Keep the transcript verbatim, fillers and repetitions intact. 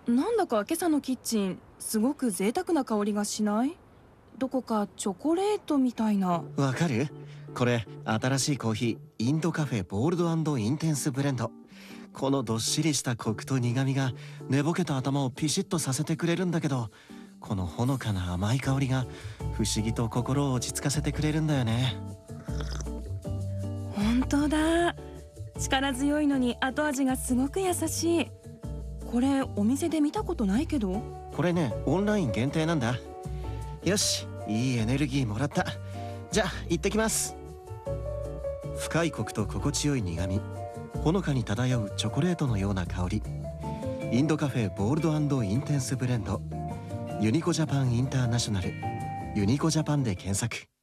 なんだか今朝のキッチンすごく贅沢な香りがしない？どこかチョコレートみたいな。 わかる？これ新しいコーヒー、インドカフェボールド&インテンスブレンド。このどっしりしたコクと苦みが寝ぼけた頭をピシッとさせてくれるんだけど、このほのかな甘い香りが不思議と心を落ち着かせてくれるんだよね。 本当だ。力強いのに後味がすごく優しい。これお店で見たことないけど。 これね、オンライン限定なんだ。よし、いいエネルギーもらった。じゃあ行ってきます。深いコクと心地よい苦み、ほのかに漂うチョコレートのような香り。インドカフェボールド&インテンスブレンド。ユニコジャパンインターナショナル、ユニコジャパンで検索。